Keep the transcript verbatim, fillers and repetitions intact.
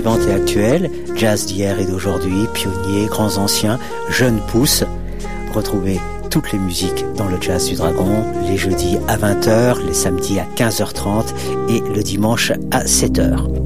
vivante et actuelle, jazz d'hier et d'aujourd'hui, pionniers, grands anciens, jeunes pousses. Retrouvez toutes les musiques dans le Jazz du Dragon, les jeudis à vingt heures, les samedis à quinze heures trente et le dimanche à sept heures.